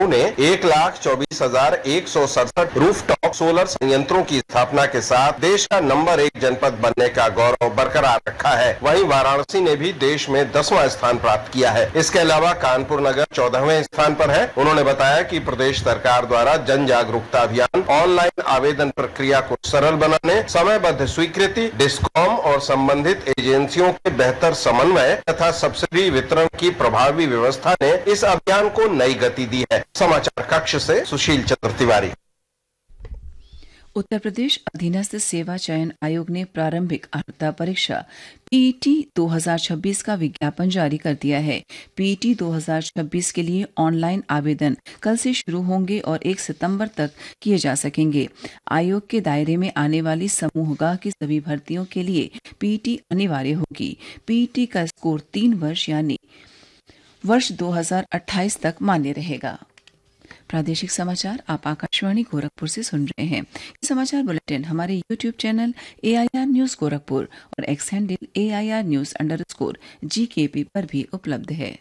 ने 1,24,167 rooftop solar संयंत्रों की स्थापना के साथ देश का नंबर 1 जनपद बनने का गौरव बरकरार रखा है। वहीं वाराणसी ने भी देश में 10वां स्थान प्राप्त किया है। इसके अलावा कानपुर नगर 14वें स्थान पर है। उन्होंने बताया कि प्रदेश सरकार द्वारा जन जागरूकता अभियान, ऑनलाइन आवेदन प्रक्रिया को सरल बनाने, समयबद्ध स्वीकृति, डिस्कॉम और संबंधित एजेंसियों के बेहतर समन्वय तथा सब्सिडी वितरण की प्रभावी व्यवस्था ने इस अभियान को नई गति दी है। समाचार कक्ष से सुशील चंद्र तिवारी। उत्तर प्रदेश अधीनस्थ सेवा चयन आयोग ने प्रारंभिक अर्हता परीक्षा पीईटी 2026 का विज्ञापन जारी कर दिया है। पीईटी 2026 के लिए ऑनलाइन आवेदन कल से शुरू होंगे और 1 सितंबर तक किए जा सकेंगे। आयोग के दायरे में आने वाली समूह ग की सभी भर्तियों के लिए पीईटी अनिवार्य होगी। पीईटी का स्कोर 3 वर्ष यानी वर्ष 2028 तक मान्य रहेगा। प्रादेशिक समाचार आप आकाशवाणी गोरखपुर से सुन रहे हैं। ये समाचार बुलेटिन हमारे YouTube channel AIR news Gorakhpur और एक्स हैंडल AIR _GKP पर भी उपलब्ध है।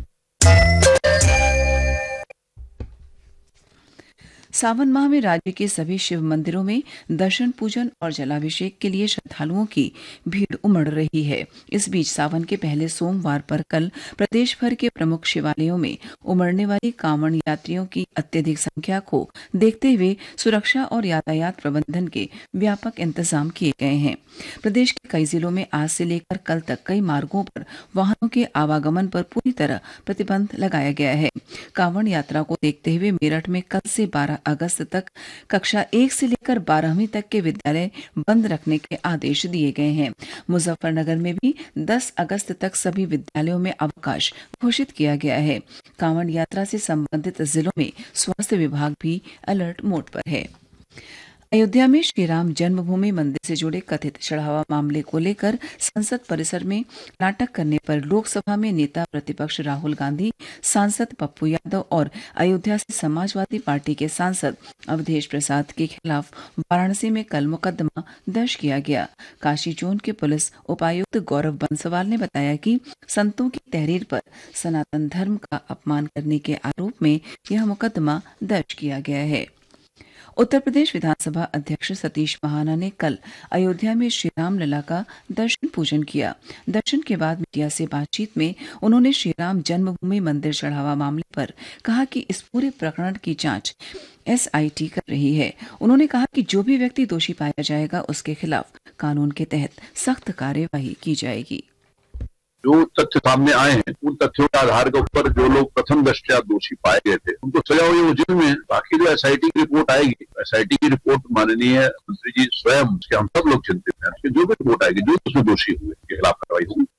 सावन माह में राज्य के सभी शिव मंदिरों में दर्शन पूजन और जलाभिषेक के लिए श्रद्धालुओं की भीड़ उमड़ रही है। इस बीच सावन के पहले सोमवार पर कल प्रदेश भर के प्रमुख शिवालयों में उमड़ने वाली कांवड़ यात्रियों की अत्यधिक संख्या को देखते हुए सुरक्षा और यातायात प्रबंधन के व्यापक इंतजाम किए गए हैं। प्रदेश के कई जिलों में आज से लेकर कल तक कई मार्गों पर वाहनों के आवागमन पर पूरी तरह प्रतिबंध लगाया गया है। कांवड़ यात्रा को देखते हुए मेरठ में कल से 12 अगस्त तक कक्षा 1 से लेकर 12वीं तक के विद्यालय बंद रखने के आदेश दिए गए हैं। मुजफ्फरनगर में भी 10 अगस्त तक सभी विद्यालयों में अवकाश घोषित किया गया है। कांवड़ यात्रा से संबंधित जिलों में स्वास्थ्य विभाग भी अलर्ट मोड पर है। अयोध्या में श्रीराम जन्मभूमि मंदिर से जुड़े कथित चढ़ावा मामले को लेकर संसद परिसर में नाटक करने पर लोकसभा में नेता प्रतिपक्ष राहुल गांधी, सांसद पप्पू यादव और अयोध्या से समाजवादी पार्टी के सांसद अवधेश प्रसाद के खिलाफ वाराणसी में कल मुकदमा दर्ज किया गया। काशी जोन के पुलिस उपायुक्त गौरव बंसवाल ने बताया कि संतों की तहरीर पर सनातन धर्म का अपमान करने के आरोप में यह मुकदमा दर्ज किया गया है। उत्तर प्रदेश विधानसभा अध्यक्ष सतीश महाना ने कल अयोध्या में श्री राम लला का दर्शन पूजन किया। दर्शन के बाद मीडिया से बातचीत में उन्होंने श्रीराम जन्मभूमि मंदिर चढ़ावा मामले पर कहा कि इस पूरे प्रकरण की जांच SIT कर रही है। उन्होंने कहा कि जो भी व्यक्ति दोषी पाया जाएगा उसके खिलाफ कानून के तहत सख्त कार्यवाही की जाएगी। जो तथ्य सामने आए हैं उन तथ्यों के आधार के ऊपर जो लोग प्रथम दृष्टया दोषी पाए गए थे उनको सजा हुई वो जेल में। बाकी जो SIT की रिपोर्ट आएगी, SIT की रिपोर्ट माननीय मंत्री जी स्वयं, उसके हम सब लोग चिंतित हैं कि जो भी रिपोर्ट आएगी जो उसमें दोषी हुए के खिलाफ कार्रवाई होगी।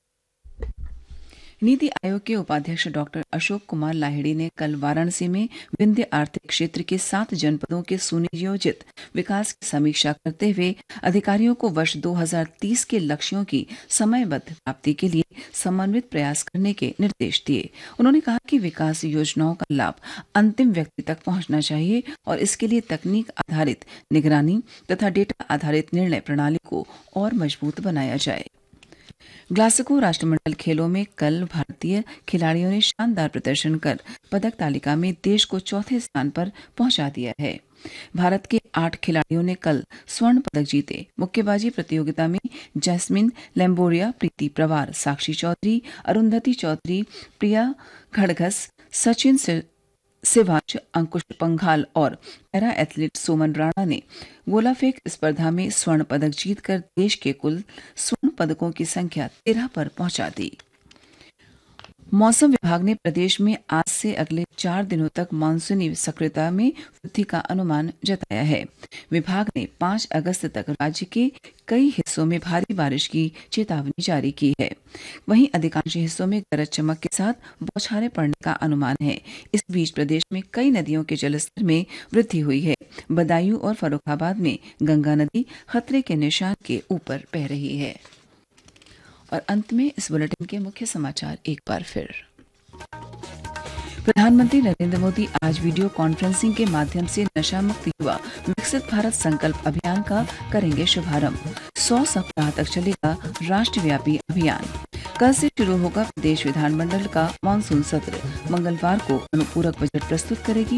नीति आयोग के उपाध्यक्ष डॉक्टर अशोक कुमार लाहिड़ी ने कल वाराणसी में विंध्य आर्थिक क्षेत्र के 7 जनपदों के सुनियोजित विकास की समीक्षा करते हुए अधिकारियों को वर्ष 2030 के लक्ष्यों की समयबद्ध प्राप्ति के लिए समन्वित प्रयास करने के निर्देश दिए। उन्होंने कहा कि विकास योजनाओं का लाभ अंतिम व्यक्ति तक पहुंचना चाहिए और इसके लिए तकनीक आधारित निगरानी तथा डेटा आधारित निर्णय प्रणाली को और मजबूत बनाया जाए। ग्लासगो राष्ट्रमंडल खेलों में कल भारतीय खिलाड़ियों ने शानदार प्रदर्शन कर पदक तालिका में देश को चौथे स्थान पर पहुंचा दिया है। भारत के 8 खिलाड़ियों ने कल स्वर्ण पदक जीते। मुक्केबाजी प्रतियोगिता में जैस्मिन लैम्बोरिया, प्रीति प्रवार, साक्षी चौधरी, अरुंधति चौधरी, प्रिया खड़गस, सचिन सिवाच, अंकुश पंघाल और पैरा एथलीट सोमन राणा ने गोला फेंक स्पर्धा में स्वर्ण पदक जीतकर देश के कुल स्वर्ण पदकों की संख्या 13 पर पहुंचा दी। मौसम विभाग ने प्रदेश में आज से अगले 4 दिनों तक मानसूनी सक्रियता में वृद्धि का अनुमान जताया है। विभाग ने 5 अगस्त तक राज्य के कई हिस्सों में भारी बारिश की चेतावनी जारी की है। वहीं अधिकांश हिस्सों में गरज चमक के साथ बौछारें पड़ने का अनुमान है। इस बीच प्रदेश में कई नदियों के जलस्तर में वृद्धि हुई है। बदायूं और फर्रुखाबाद में गंगा नदी खतरे के निशान के ऊपर बह रही है। और अंत में इस बुलेटिन के मुख्य समाचार एक बार फिर। प्रधानमंत्री नरेंद्र मोदी आज वीडियो कॉन्फ्रेंसिंग के माध्यम से नशा मुक्त युवा विकसित भारत संकल्प अभियान का करेंगे शुभारंभ। 100 सप्ताह तक चलेगा राष्ट्रव्यापी अभियान। कल से शुरू होगा प्रदेश विधानमंडल का मानसून सत्र। मंगलवार को अनुपूरक बजट प्रस्तुत करेगी